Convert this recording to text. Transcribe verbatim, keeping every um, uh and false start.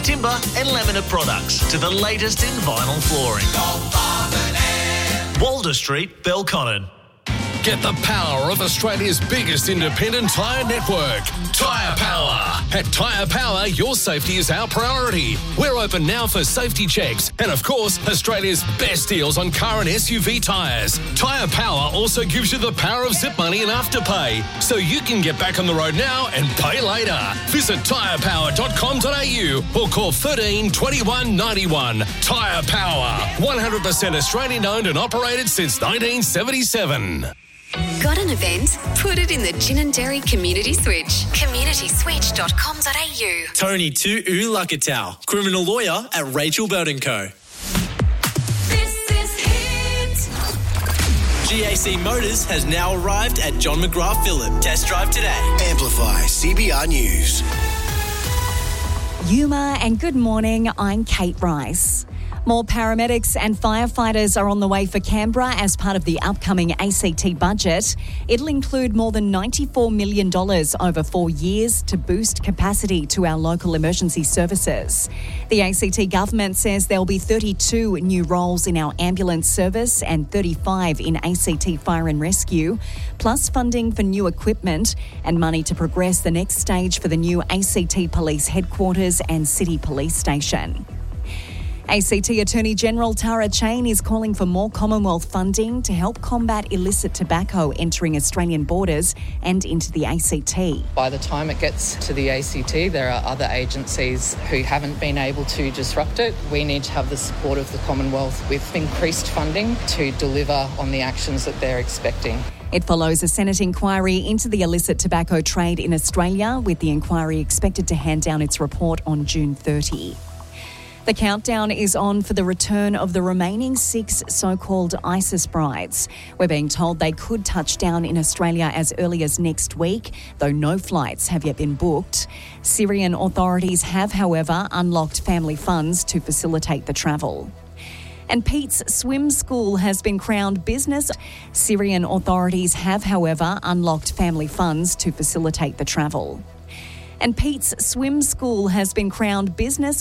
timber and laminate products to the latest in vinyl flooring. Walder Street, Belconnen. Get the power of Australia's biggest independent tyre network, Tyre Power. At Tyre Power, your safety is our priority. We're open now for safety checks and, of course, Australia's best deals on car and S U V tyres. Tyre Power also gives you the power of zip money and afterpay, so you can get back on the road now and pay later. Visit tyre power dot com dot a u or call thirteen twenty-one ninety-one. Tyre Power, one hundred percent Australian owned and operated since nineteen seventy-seven. Got an event? Put it in the Ginninderry Community Switch. community switch dot com dot a u. Tony Tu'u Lakatau, criminal lawyer at Rachel Bird and Co. This is Hit. G A C Motors has now arrived at John McGrath Phillip. Test drive today. Amplify C B R News. Yuma and good morning, I'm Kate Rice. More paramedics and firefighters are on the way for Canberra as part of the upcoming A C T budget. It'll include more than ninety-four million dollars over four years to boost capacity to our local emergency services. The A C T government says there'll be thirty-two new roles in our ambulance service and thirty-five in A C T fire and rescue, plus funding for new equipment and money to progress the next stage for the new A C T Police headquarters and city police station. A C T Attorney General Tara Cheyne is calling for more Commonwealth funding to help combat illicit tobacco entering Australian borders and into the A C T. By the time it gets to the A C T, there are other agencies who haven't been able to disrupt it. We need to have the support of the Commonwealth with increased funding to deliver on the actions that they're expecting. It follows a Senate inquiry into the illicit tobacco trade in Australia, with the inquiry expected to hand down its report on June thirtieth. The countdown is on for the return of the remaining six so-called ISIS brides. We're being told they could touch down in Australia as early as next week, though no flights have yet been booked. Syrian authorities have, however, unlocked family funds to facilitate the travel. And Pete's Swim School has been crowned business. Syrian authorities have, however, unlocked family funds to facilitate the travel. And Pete's Swim School has been crowned business